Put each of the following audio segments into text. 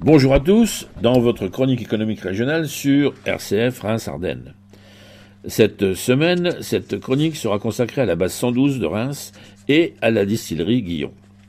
Bonjour à tous, dans votre chronique économique régionale sur RCF Reims-Ardennes. Cette semaine, cette chronique sera consacrée à la base 112 de Reims et à la distillerie Guillon.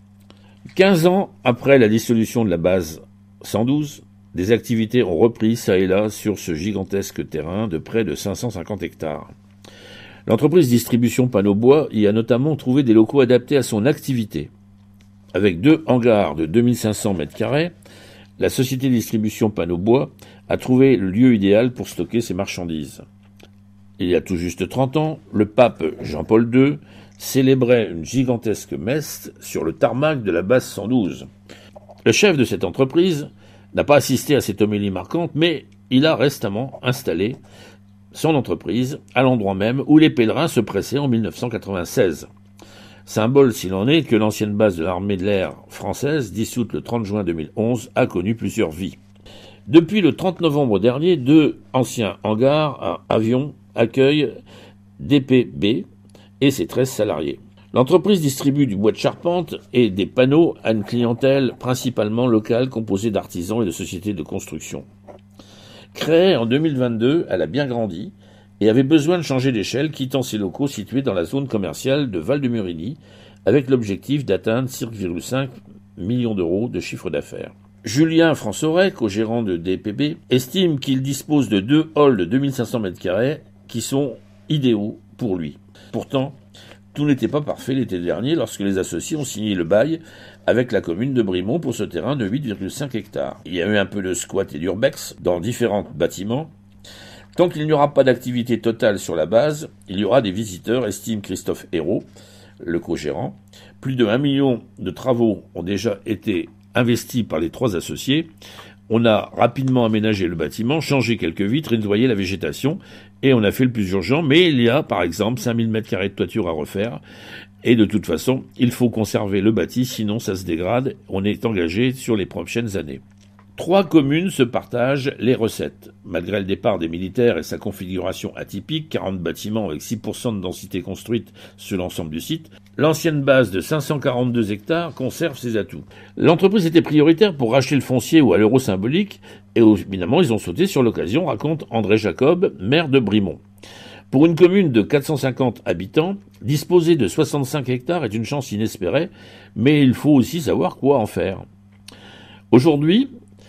15 ans après la dissolution de la base 112, des activités ont repris ça et là sur ce gigantesque terrain de près de 550 hectares. L'entreprise Distribution Panneaux Bois y a notamment trouvé des locaux adaptés à son activité. Avec 2 hangars de 2500 m², la société Distribution Panneaux Bois a trouvé le lieu idéal pour stocker ses marchandises. Il y a tout juste 30 ans, le pape Jean-Paul II célébrait une gigantesque messe sur le tarmac de la base 112. Le chef de cette entreprise n'a pas assisté à cette homélie marquante, mais il a récemment installé son entreprise à l'endroit même où les pèlerins se pressaient en 1996. Symbole, s'il en est, que l'ancienne base de l'armée de l'air française, dissoute le 30 juin 2011, a connu plusieurs vies. Depuis le 30 novembre dernier, 2 anciens hangars à avions accueillent DPB et ses 13 salariés. L'entreprise distribue du bois de charpente et des panneaux à une clientèle principalement locale composée d'artisans et de sociétés de construction. Créée en 2022, elle a bien grandi et avait besoin de changer d'échelle, quittant ses locaux situés dans la zone commerciale de Val-de-Murily, avec l'objectif d'atteindre 5,5 millions d'euros de chiffre d'affaires. Julien Françoret, co-gérant de DPB, estime qu'il dispose de 2 halls de 2500 m² qui sont idéaux pour lui. Pourtant, tout n'était pas parfait l'été dernier lorsque les associés ont signé le bail avec la commune de Brimont pour ce terrain de 8,5 hectares. Il y a eu un peu de squat et d'urbex dans différents bâtiments. Tant qu'il n'y aura pas d'activité totale sur la base, il y aura des visiteurs, estime Christophe Hérault, le co-gérant. Plus de 1 million de travaux ont déjà été investis par les 3 associés. On a rapidement aménagé le bâtiment, changé quelques vitres et nettoyé la végétation, et on a fait le plus urgent, mais il y a par exemple 5000 m² de toiture à refaire, et de toute façon, il faut conserver le bâti, sinon ça se dégrade, on est engagé sur les prochaines années. 3 communes se partagent les recettes. Malgré le départ des militaires et sa configuration atypique, 40 bâtiments avec 6% de densité construite sur l'ensemble du site, l'ancienne base de 542 hectares conserve ses atouts. L'entreprise était prioritaire pour racheter le foncier ou à l'euro symbolique, et évidemment ils ont sauté sur l'occasion, raconte André Jacob, maire de Brimont. Pour une commune de 450 habitants, disposer de 65 hectares est une chance inespérée, mais il faut aussi savoir quoi en faire. Aujourd'hui,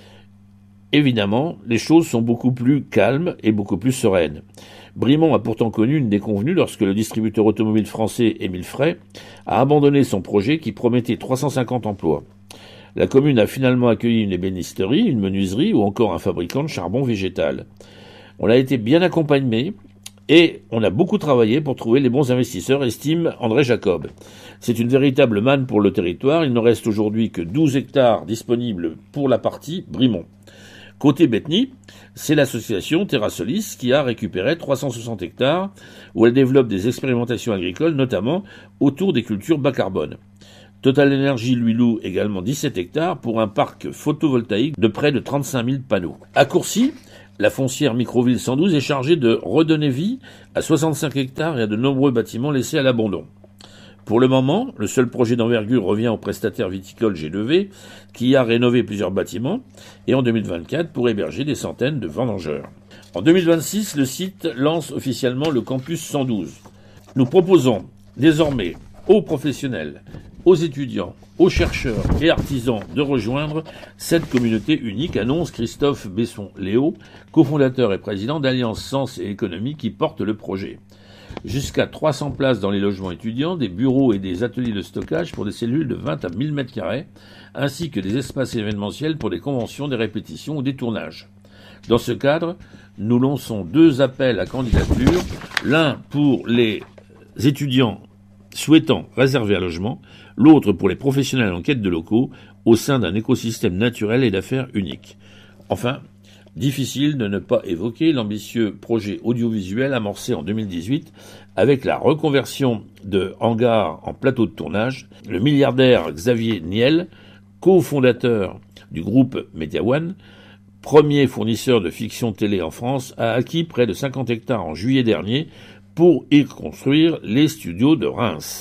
évidemment, les choses sont beaucoup plus calmes et beaucoup plus sereines. Brimont a pourtant connu une déconvenue lorsque le distributeur automobile français Émile Frey a abandonné son projet qui promettait 350 emplois. La commune a finalement accueilli une ébénisterie, une menuiserie ou encore un fabricant de charbon végétal. On a été bien accompagné et on a beaucoup travaillé pour trouver les bons investisseurs, estime André Jacob. C'est une véritable manne pour le territoire. Il ne reste aujourd'hui que 12 hectares disponibles pour la partie Brimont. Côté Bethny, c'est l'association Terrasolis qui a récupéré 360 hectares où elle développe des expérimentations agricoles, notamment autour des cultures bas carbone. Total Energy lui loue également 17 hectares pour un parc photovoltaïque de près de 35 000 panneaux. À Courcy, la foncière Microville 112 est chargée de redonner vie à 65 hectares et à de nombreux bâtiments laissés à l'abandon. Pour le moment, le seul projet d'envergure revient au prestataire viticole G2V, qui a rénové plusieurs bâtiments, et en 2024 pour héberger des centaines de vendangeurs. En 2026, le site lance officiellement le campus 112. Nous proposons désormais aux professionnels, aux étudiants, aux chercheurs et artisans de rejoindre cette communauté unique, annonce Christophe Besson-Léo, cofondateur et président d'Alliance Sens et Économie qui porte le projet. Jusqu'à 300 places dans les logements étudiants, des bureaux et des ateliers de stockage pour des cellules de 20 à 1000 m², ainsi que des espaces événementiels pour des conventions, des répétitions ou des tournages. Dans ce cadre, nous lançons 2 appels à candidature, l'un pour les étudiants souhaitant réserver un logement, l'autre pour les professionnels en quête de locaux au sein d'un écosystème naturel et d'affaires unique. Enfin, difficile de ne pas évoquer l'ambitieux projet audiovisuel amorcé en 2018 avec la reconversion de hangars en plateau de tournage. Le milliardaire Xavier Niel, cofondateur du groupe MediaOne, premier fournisseur de fiction télé en France, a acquis près de 50 hectares en juillet dernier pour y construire les studios de Reims.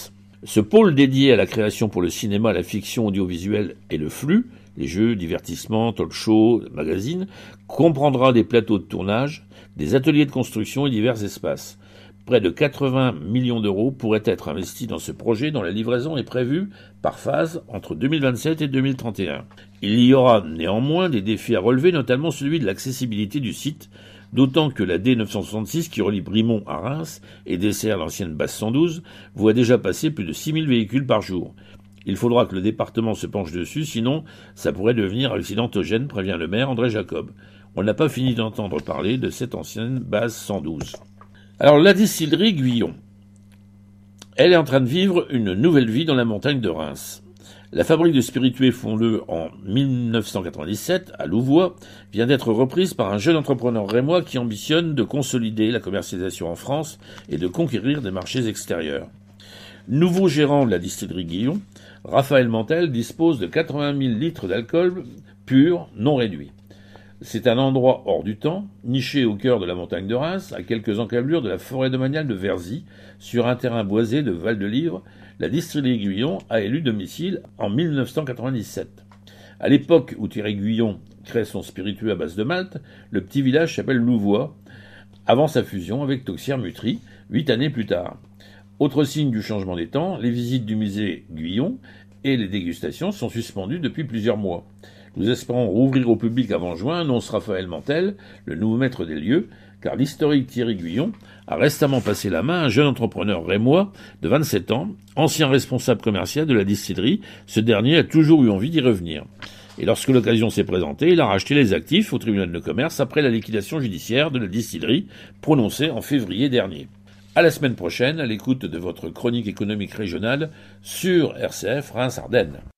Ce pôle dédié à la création pour le cinéma, la fiction audiovisuelle et le flux, les jeux, divertissements, talk-shows, magazines, comprendra des plateaux de tournage, des ateliers de construction et divers espaces. Près de 80 millions d'euros pourraient être investis dans ce projet dont la livraison est prévue par phase entre 2027 et 2031. Il y aura néanmoins des défis à relever, notamment celui de l'accessibilité du site, d'autant que la D966 qui relie Brimont à Reims et dessert l'ancienne base 112 voit déjà passer plus de 6000 véhicules par jour. Il faudra que le département se penche dessus, sinon ça pourrait devenir accidentogène, prévient le maire André Jacob. On n'a pas fini d'entendre parler de cette ancienne base 112. Alors, la distillerie Guyon, elle est en train de vivre une nouvelle vie dans la montagne de Reims. La fabrique de spiritueux fondée en 1997 à Louvois vient d'être reprise par un jeune entrepreneur rémois qui ambitionne de consolider la commercialisation en France et de conquérir des marchés extérieurs. Nouveau gérant de la distillerie Guyon, Raphaël Mantel dispose de 80 000 litres d'alcool pur non réduit. C'est un endroit hors du temps, niché au cœur de la montagne de Reims, à quelques encablures de la forêt domaniale de Verzy, sur un terrain boisé de Val-de-Livre. La distillerie Guyon a élu domicile en 1997. À l'époque où Thierry Guyon crée son spiritueux à base de malt, le petit village s'appelle Louvois, avant sa fusion avec Toxières-Mutry, 8 années plus tard. Autre signe du changement des temps, les visites du musée Guyon et les dégustations sont suspendues depuis plusieurs mois. Nous espérons rouvrir au public avant juin, annonce Raphaël Mantel, le nouveau maître des lieux, car l'historique Thierry Guyon a récemment passé la main à un jeune entrepreneur rémois de 27 ans, ancien responsable commercial de la distillerie. Ce dernier a toujours eu envie d'y revenir. Et lorsque l'occasion s'est présentée, il a racheté les actifs au tribunal de commerce après la liquidation judiciaire de la distillerie prononcée en février dernier. À la semaine prochaine, à l'écoute de votre chronique économique régionale sur RCF Reims-Ardennes.